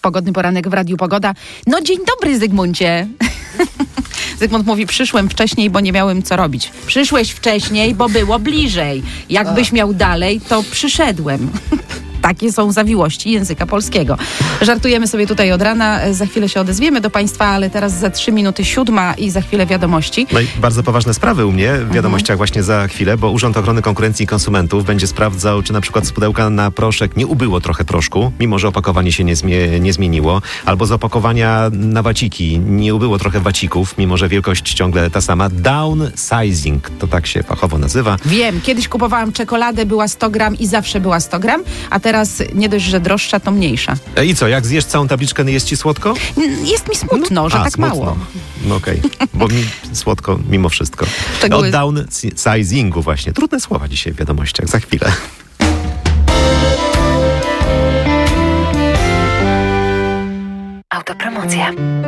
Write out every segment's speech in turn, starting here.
Pogodny poranek w Radiu Pogoda. No dzień dobry, Zygmuncie. Zygmunt mówi, przyszłem wcześniej, bo nie miałem co robić. Przyszłeś wcześniej, bo było bliżej. Jakbyś miał dalej, to przyszedłem. Takie są zawiłości języka polskiego. Żartujemy sobie tutaj od rana, za chwilę się odezwiemy do Państwa, ale teraz za 3 minuty 7 i za chwilę wiadomości. No i bardzo poważne sprawy u mnie w wiadomościach właśnie za chwilę, bo Urząd Ochrony Konkurencji i Konsumentów będzie sprawdzał, czy na przykład z pudełka na proszek nie ubyło trochę proszku, mimo że opakowanie się nie zmieniło, albo z opakowania na waciki nie ubyło trochę wacików, mimo że wielkość ciągle ta sama. Downsizing, to tak się fachowo nazywa. Wiem, kiedyś kupowałam czekoladę, była 100 gram i zawsze była 100 gram, a teraz nie dość, że droższa, to mniejsza. I co, jak zjesz całą tabliczkę, jest ci słodko? Jest mi smutno, że tak smutno. mało. No okej, bo mi słodko mimo wszystko. Szczegóły... O downsizingu właśnie. Trudne słowa dzisiaj w wiadomościach, za chwilę. Autopromocja.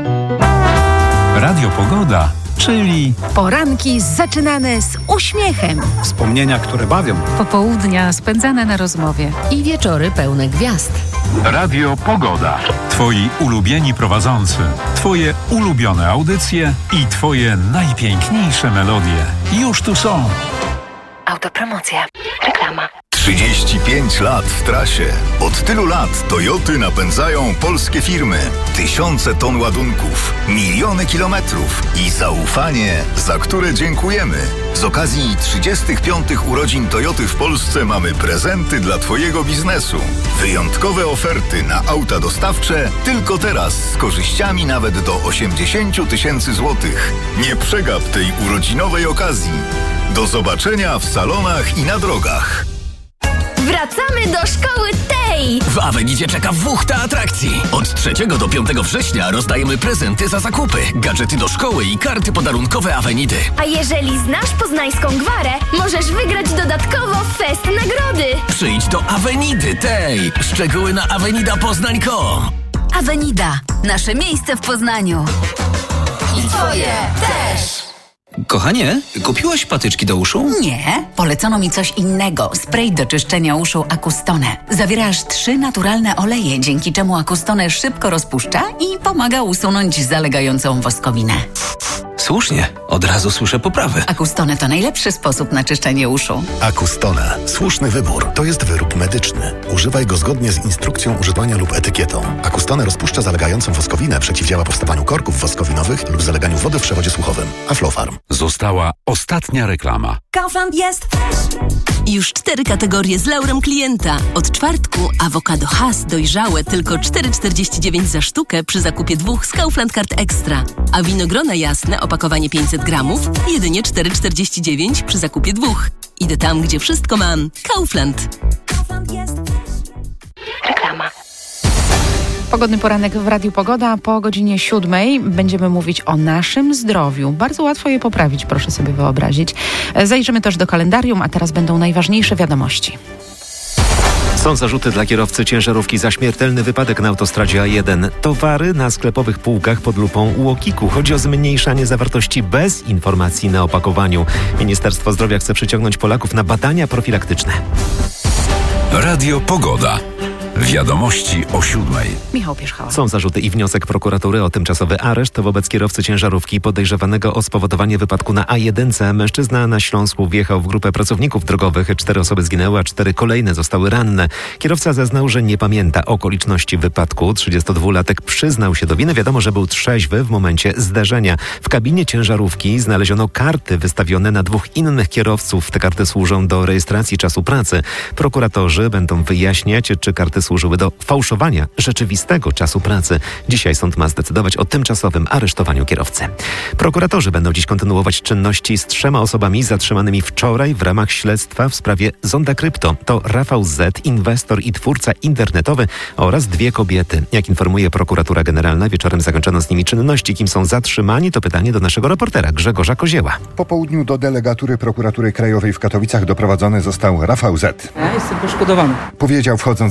Radio Pogoda, czyli Poranki zaczynane z uśmiechem. Wspomnienia, które bawią. Popołudnia spędzane na rozmowie. I wieczory pełne gwiazd. Radio Pogoda. Twoi ulubieni prowadzący, twoje ulubione audycje i twoje najpiękniejsze melodie. Już tu są. Autopromocja. Reklama. 35 lat w trasie. Od tylu lat Toyoty napędzają polskie firmy. Tysiące ton ładunków, miliony kilometrów i zaufanie, za które dziękujemy. Z okazji 35. urodzin Toyoty w Polsce mamy prezenty dla twojego biznesu. Wyjątkowe oferty na auta dostawcze tylko teraz z korzyściami nawet do 80 000 złotych. Nie przegap tej urodzinowej okazji. Do zobaczenia w salonach i na drogach. Wracamy do szkoły tej! W Avenidzie czeka wuchta atrakcji. Od 3 do 5 września rozdajemy prezenty za zakupy, gadżety do szkoły i karty podarunkowe Avenidy. A jeżeli znasz poznańską gwarę, możesz wygrać dodatkowo fest nagrody. Przyjdź do Avenidy tej. Szczegóły na avenidapoznań.com. Avenida. Nasze miejsce w Poznaniu. I twoje też! Kochanie, kupiłaś patyczki do uszu? Nie, polecono mi coś innego. Spray do czyszczenia uszu Acustone. Zawiera aż 3 naturalne oleje, dzięki czemu Acustone szybko rozpuszcza i pomaga usunąć zalegającą woskowinę. Słusznie, od razu słyszę poprawy. Acustone to najlepszy sposób na czyszczenie uszu. Acustone. Słuszny wybór. To jest wyrób medyczny. Używaj go zgodnie z instrukcją używania lub etykietą. Acustone rozpuszcza zalegającą woskowinę, przeciwdziała powstawaniu korków woskowinowych lub zaleganiu wody w przewodzie słuchowym. Aflofarm. Została ostatnia reklama. Kaufland jest już 4 kategorie z laurem klienta. Od czwartku awokado Hass dojrzałe tylko 4,49 za sztukę przy zakupie 2 z Kaufland Card Extra. A winogrona jasne, opakowanie 500 gramów, jedynie 4,49 przy zakupie 2. Idę tam, gdzie wszystko mam. Kaufland. Kaufland jest. Reklama. Pogodny poranek w Radiu Pogoda. Po godzinie 7 będziemy mówić o naszym zdrowiu. Bardzo łatwo je poprawić, proszę sobie wyobrazić. Zajrzymy też do kalendarium, a teraz będą najważniejsze wiadomości. Są zarzuty dla kierowcy ciężarówki za śmiertelny wypadek na autostradzie A1. Towary na sklepowych półkach pod lupą UOKiK-u. Chodzi o zmniejszanie zawartości bez informacji na opakowaniu. Ministerstwo Zdrowia chce przyciągnąć Polaków na badania profilaktyczne. Radio Pogoda. Wiadomości o 7. Michał Pierzchała. Są zarzuty i wniosek prokuratury o tymczasowy areszt wobec kierowcy ciężarówki podejrzewanego o spowodowanie wypadku na A1. Mężczyzna na Śląsku wjechał w grupę pracowników drogowych. 4 osoby zginęły, a 4 kolejne zostały ranne. Kierowca zeznał, że nie pamięta okoliczności wypadku. 32-latek przyznał się do winy. Wiadomo, że był trzeźwy w momencie zderzenia. W kabinie ciężarówki znaleziono karty wystawione na 2 innych kierowców. Te karty służą do rejestracji czasu pracy. Prokuratorzy będą wyjaśniać, czy karty służyły do fałszowania rzeczywistego czasu pracy. Dzisiaj sąd ma zdecydować o tymczasowym aresztowaniu kierowcy. Prokuratorzy będą dziś kontynuować czynności z 3 osobami zatrzymanymi wczoraj w ramach śledztwa w sprawie Zonda Krypto. To Rafał Z., inwestor i twórca internetowy oraz 2 kobiety. Jak informuje prokuratura generalna, wieczorem zakończono z nimi czynności. Kim są zatrzymani? To pytanie do naszego reportera Grzegorza Kozieła. Po południu do delegatury prokuratury krajowej w Katowicach doprowadzony został Rafał Z. Ja jestem poszkodowany. Powiedział, wchodząc do budynku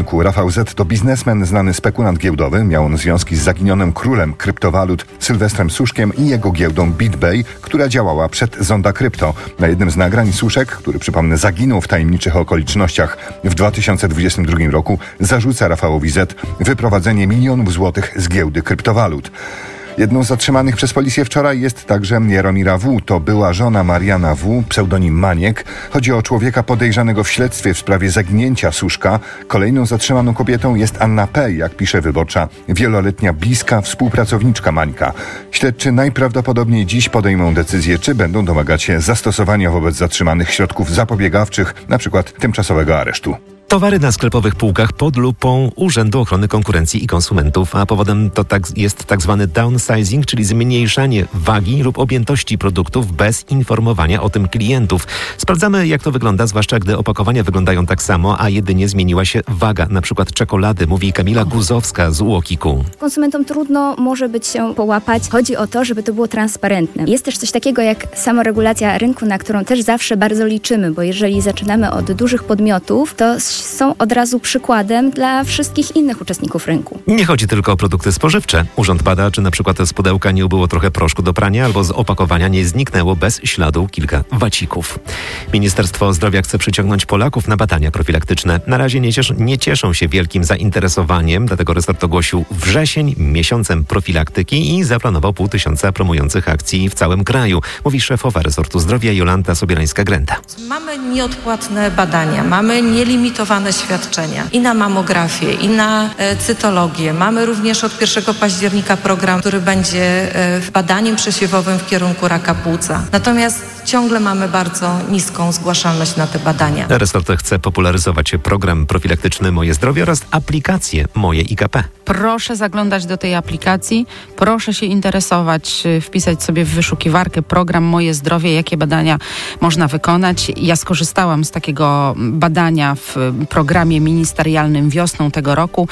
rynku. Rafał Z. to biznesmen, znany spekulant giełdowy. Miał on związki z zaginionym królem kryptowalut Sylwestrem Suszkiem i jego giełdą BitBay, która działała przed Zonda Krypto. Na jednym z nagrań Suszek, który przypomnę zaginął w tajemniczych okolicznościach w 2022 roku, zarzuca Rafałowi Z. wyprowadzenie milionów złotych z giełdy kryptowalut. Jedną z zatrzymanych przez policję wczoraj jest także Jaromira W. To była żona Mariana W., pseudonim Maniek. Chodzi o człowieka podejrzanego w śledztwie w sprawie zaginięcia Suszka. Kolejną zatrzymaną kobietą jest Anna P., jak pisze Wyborcza, wieloletnia bliska współpracowniczka Mańka. Śledczy najprawdopodobniej dziś podejmą decyzję, czy będą domagać się zastosowania wobec zatrzymanych środków zapobiegawczych, np. tymczasowego aresztu. Towary na sklepowych półkach pod lupą Urzędu Ochrony Konkurencji i Konsumentów, a powodem to jest tak zwany downsizing, czyli zmniejszanie wagi lub objętości produktów bez informowania o tym klientów. Sprawdzamy, jak to wygląda, zwłaszcza gdy opakowania wyglądają tak samo, a jedynie zmieniła się waga, na przykład czekolady, mówi Kamila Guzowska z UOKiK-u. Konsumentom trudno może być się połapać. Chodzi o to, żeby to było transparentne. Jest też coś takiego jak samoregulacja rynku, na którą też zawsze bardzo liczymy, bo jeżeli zaczynamy od dużych podmiotów, to są od razu przykładem dla wszystkich innych uczestników rynku. Nie chodzi tylko o produkty spożywcze. Urząd bada, czy na przykład z pudełka nie ubyło trochę proszku do prania, albo z opakowania nie zniknęło bez śladu kilka wacików. Ministerstwo Zdrowia chce przyciągnąć Polaków na badania profilaktyczne. Na razie nie cieszą się wielkim zainteresowaniem, dlatego resort ogłosił wrzesień miesiącem profilaktyki i zaplanował 500 promujących akcji w całym kraju, mówi szefowa resortu zdrowia Jolanta Sobierańska-Grenta. Mamy nieodpłatne badania, mamy nielimitowane świadczenia i na mamografię, i na cytologię. Mamy również od 1 października program, który będzie badaniem przesiewowym w kierunku raka płuca. Natomiast ciągle mamy bardzo niską zgłaszalność na te badania. Resort chce popularyzować program profilaktyczny Moje Zdrowie oraz aplikację Moje IKP. Proszę zaglądać do tej aplikacji, proszę się interesować, wpisać sobie w wyszukiwarkę program Moje Zdrowie, jakie badania można wykonać. Ja skorzystałam z takiego badania w programie ministerialnym wiosną tego roku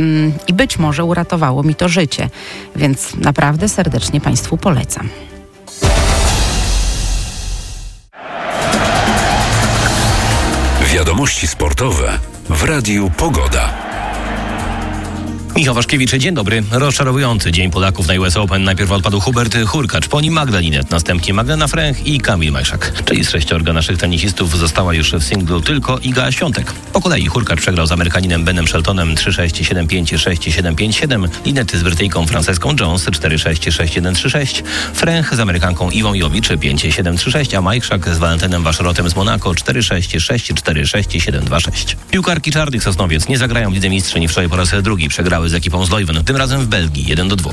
i być może uratowało mi to życie, więc naprawdę serdecznie Państwu polecam. Wiadomości sportowe w Radiu Pogoda. Michał Waszkiewicz, dzień dobry. Rozczarowujący dzień Polaków na US Open. Najpierw odpadł Hubert Hurkacz, po nim Magda Linette, następnie Magdalena Fręch i Kamil Majszak. Czyli z 6 naszych tenisistów została już w singlu tylko Iga Świątek. Po kolei Hurkacz przegrał z Amerykaninem Benem Sheltonem 3-6, 7-5, 6-7, 5-7. Linette z Brytyjką Franceską Jones 4-6, 6-1, 3-6. Fręch z Amerykanką Iwą Jowicz 5-7, 3-6, a Majszak z Walentynem Waszerotem z Monako 4-6, 6-4, 6-7, 2-6. Piłkarki czarnych Sosnowiec nie zagrają w Lidze Mistrzyń wczoraj po raz drugi. Przegrały z ekipą z Leuven, tym razem w Belgii 1-2.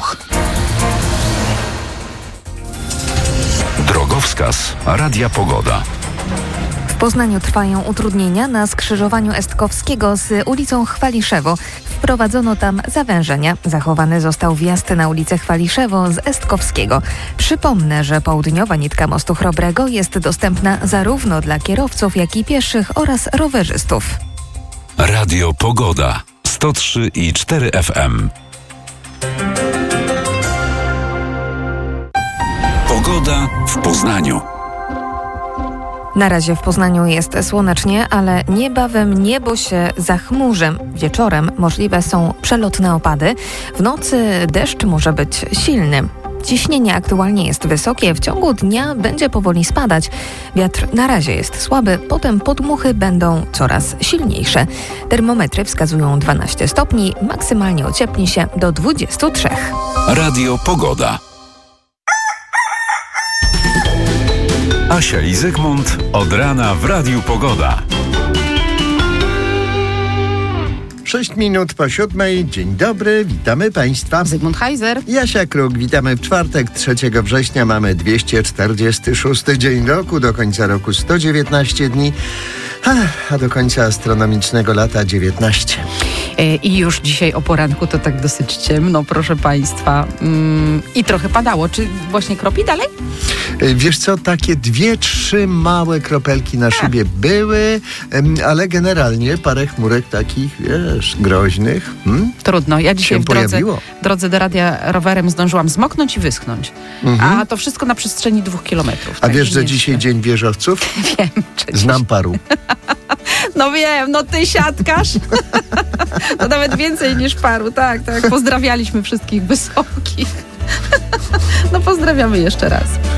Drogowskaz Radia Pogoda. W Poznaniu trwają utrudnienia na skrzyżowaniu Estkowskiego z ulicą Chwaliszewo. Wprowadzono tam zawężenia. Zachowany został wjazd na ulicę Chwaliszewo z Estkowskiego. Przypomnę, że południowa nitka mostu Chrobrego jest dostępna zarówno dla kierowców, jak i pieszych oraz rowerzystów. Radio Pogoda 103,4 FM. Pogoda w Poznaniu. Na razie w Poznaniu jest słonecznie, ale niebawem niebo się zachmurzy. Wieczorem możliwe są przelotne opady. W nocy deszcz może być silny. Ciśnienie aktualnie jest wysokie, w ciągu dnia będzie powoli spadać. Wiatr na razie jest słaby, potem podmuchy będą coraz silniejsze. Termometry wskazują 12 stopni, maksymalnie ociepli się do 23. Radio Pogoda. Asia i Zygmunt od rana w Radiu Pogoda. 6 minut po 7. Dzień dobry, witamy Państwa. Zygmunt Heiser. Jasia Kruk, witamy w czwartek, 3 września. Mamy 246 dzień roku, do końca roku 119 dni, a do końca astronomicznego lata 19. I już dzisiaj o poranku to tak dosyć ciemno, proszę Państwa. I trochę padało. Czy właśnie kropi dalej? Wiesz co, takie 2-3 małe kropelki na szybie były, ale generalnie parę chmurek takich, wiesz, groźnych. Trudno. Ja dzisiaj w drodze do radia rowerem zdążyłam zmoknąć i wyschnąć. A to wszystko na przestrzeni 2 kilometrów. A wiesz, że dzisiaj dzień wieżowców? Wiem. Znam paru. No wiem, no ty siatkarz. To nawet więcej niż paru, tak. Pozdrawialiśmy wszystkich wysokich. No pozdrawiamy jeszcze raz.